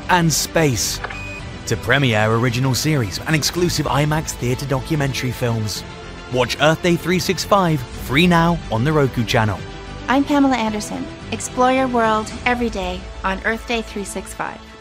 and space, to premiere original series and exclusive IMAX theatre documentary films. Watch Earth Day 365 free now on the Roku channel. I'm Pamela Anderson. Explore your world every day on Earth Day 365.